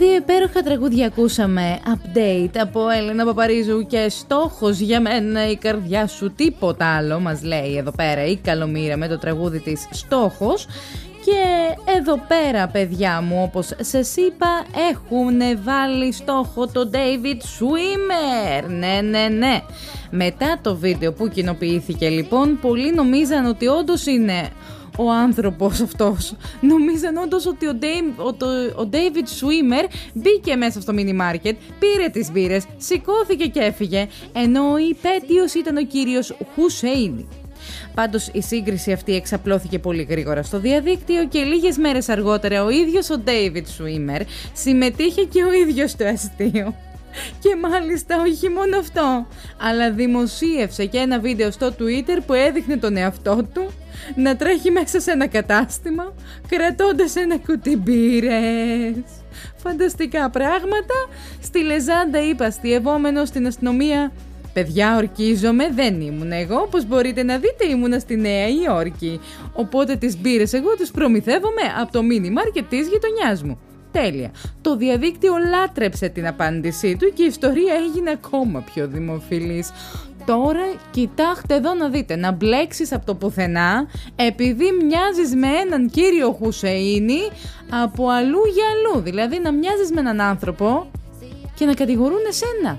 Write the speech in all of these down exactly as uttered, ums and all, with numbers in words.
Δύο υπέροχα τραγούδια ακούσαμε. Update από Έλενα Παπαρίζου και Στόχος για μένα η καρδιά σου, τίποτα άλλο, μας λέει εδώ πέρα η Καλομήρα με το τραγούδι της Στόχος. Και εδώ πέρα, παιδιά μου, όπως σας είπα, έχουν βάλει στόχο το David Schwimmer. Ναι, ναι, ναι. Μετά το βίντεο που κοινοποιήθηκε λοιπόν, πολλοί νομίζαν ότι όντως είναι ο άνθρωπος αυτός. Νομίζαν όντως ότι ο, Dave, ο, το, ο David Schwimmer μπήκε μέσα στο μίνι μάρκετ, πήρε τις μπύρες, σηκώθηκε και έφυγε, ενώ ο υπέτειος ήταν ο κύριος Χουσέινι. Πάντως η σύγκριση αυτή εξαπλώθηκε πολύ γρήγορα στο διαδίκτυο και λίγες μέρες αργότερα ο ίδιος ο David Schwimmer συμμετείχε και ο ίδιος στο αστείο. Και μάλιστα όχι μόνο αυτό, αλλά δημοσίευσε και ένα βίντεο στο Twitter που έδειχνε τον εαυτό του να τρέχει μέσα σε ένα κατάστημα κρατώντας ένα κουτί μπύρες. Φανταστικά πράγματα. Στη Λεζάντα είπα αστειευόμενο στην αστυνομία: παιδιά, ορκίζομαι, δεν ήμουν εγώ, όπως μπορείτε να δείτε ήμουνα στη Νέα Υόρκη, οπότε τις μπύρες εγώ τους προμηθεύομαι από το μίνι μάρκετ της γειτονιάς μου. Τέλεια. Το διαδίκτυο λάτρεψε την απάντησή του και η ιστορία έγινε ακόμα πιο δημοφιλής. Τώρα κοιτάξτε εδώ να δείτε, να μπλέξεις από το πουθενά επειδή μοιάζεις με έναν κύριο Χουσέινι από αλλού για αλλού, δηλαδή να μοιάζεις με έναν άνθρωπο και να κατηγορούν εσένα.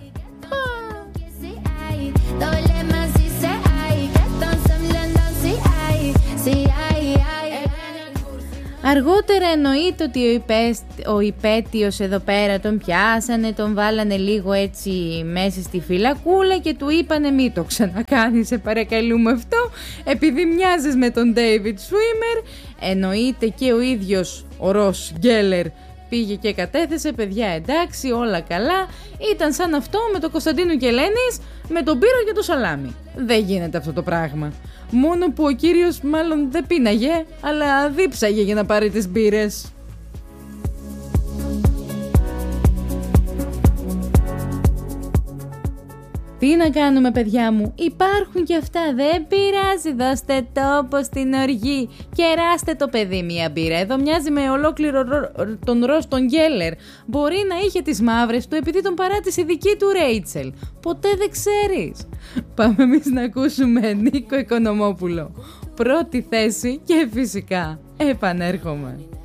Αργότερα εννοείται ότι ο, υπέσ, ο υπέτειος εδώ πέρα τον πιάσανε, τον βάλανε λίγο έτσι μέσα στη φυλακούλα και του είπανε μη το ξανακάνεις, σε παρακαλούμε αυτό, επειδή μοιάζεις με τον David Schwimmer. Εννοείται και ο ίδιος ο Ρος Γκέλερ πήγε και κατέθεσε: παιδιά, εντάξει, όλα καλά. Ήταν σαν αυτό με τον Κωνσταντίνο Κελένης, με τον πύρο και το σαλάμι. Δεν γίνεται αυτό το πράγμα. Μόνο που ο κύριος μάλλον δεν πίναγε, αλλά δίψαγε για να πάρει τις μπύρες. Τι να κάνουμε, παιδιά μου, υπάρχουν και αυτά, δεν πειράζει, δώστε τόπο στην οργή. Κεράστε το παιδί μια μπύρα, εδώ μοιάζει με ολόκληρο τον Ρος τον Γκέλερ. Μπορεί να είχε τις μαύρες του επειδή τον παράτησε η δική του Ρέιτσελ. Ποτέ δεν ξέρεις. Πάμε εμείς να ακούσουμε Νίκο Οικονομόπουλο. Πρώτη θέση και φυσικά επανέρχομαι.